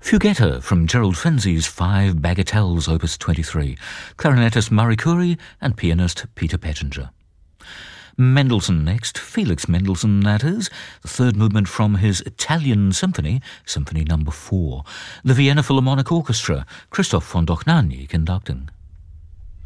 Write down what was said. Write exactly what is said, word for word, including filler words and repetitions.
Fuguetta from Gerald Finzi's Five Bagatelles, Opus twenty-three, clarinetist Murray Curry and pianist Peter Pettinger. Mendelssohn next, Felix Mendelssohn that is, the third movement from his Italian Symphony, Symphony number four. The Vienna Philharmonic Orchestra, Christoph von Dohnanyi conducting.